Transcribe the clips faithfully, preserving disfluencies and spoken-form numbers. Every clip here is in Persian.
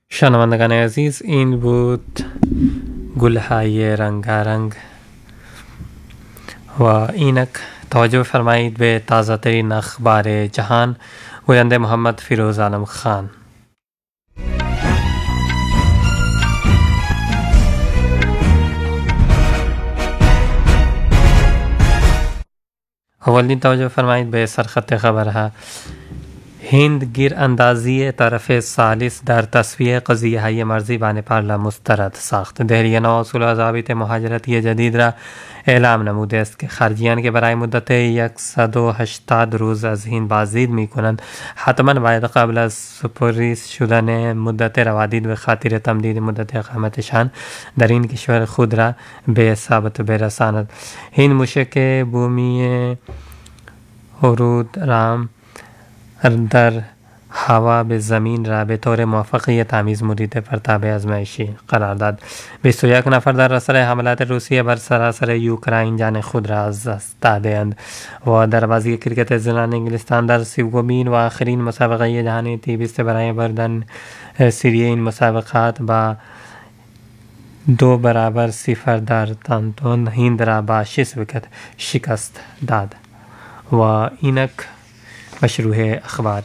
شنوندگان عزیز، این بود گلهای رنگارنگ و اینک توجه فرمایید به تازه ترین اخبار جهان. گوینده محمد فیروز عالم خان. اولین توجه فرمایید به سرخط خبرها. هند گیر اندازی طرف ثالث در تصفیه قضیه های مرزی با نیپال مسترد ساخت. دهلی نو اصول ضابط مهاجرتی جدید را اعلام نموده است که خارجیان که برای مدت صد و هشتاد روز از هند بازدید می کنند حتما باید قبل از سپرده شدن مدت روادید به خاطر تمدید مدت اقامتشان در این کشور خود را به ثابت برساند. هند موشک بومی هورود رام در هوا به زمین را به طور موفقیت تمیز مورد پرتاب آزمایشی قرار داد. بیست و یک نفر در اثر حملات روسیه بر سراسر یوکراین جان خود را از دست دادند و در بازی کرکت زنان انگلستان در سومین و آخرین مسابقه جهانی تی بیست برای بردن سری این مسابقات با دو برابر صفر در تانتون هند را با شش ویکت شکست داد. و اینک مشروع اخبار.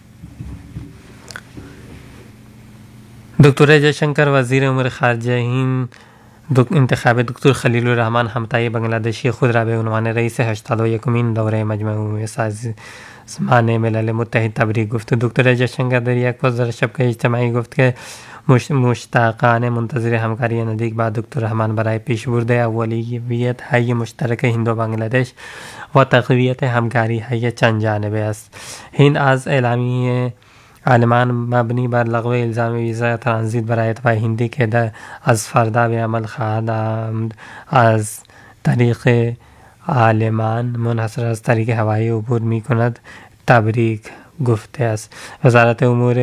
دکتر جयशंकर وزیر امور خارجه هند انتخاب دکتر خلیل الرحمن همتای بنگلادشی خود را به عنوان رئیس هشتاد و یکمین دوره مجمع سازمان ملل متحد تبریک گفت. دکتر جयशंकर در یک پست در شبکه اجتماعی گفت که مشتاقانه منتظر همکاری نزدیک با دکتر رحمان برای پیشبرد اولویت های مشترک هند و بنگلادش و تقویت همکاری های چند جانبه است. هند از اعلامیه آلمان مبنی بر لغو الزام ویزا ترانزیت برای اتباع هندی که از فردا به عمل خواهد آمد از طریق آلمان منحصر از طریق هوایی عبور می کند تبریک گفته است. وزارت امور